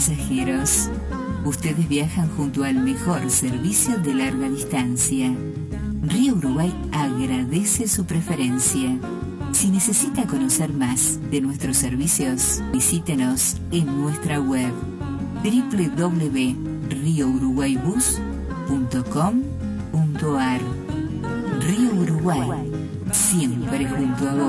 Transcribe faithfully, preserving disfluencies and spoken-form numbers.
Pasajeros, ustedes viajan junto al mejor servicio de larga distancia. Río Uruguay agradece su preferencia. Si necesita conocer más de nuestros servicios, visítenos en nuestra web doble u doble u doble u punto río uruguay bus punto com punto ar. Río Uruguay, siempre junto a vos.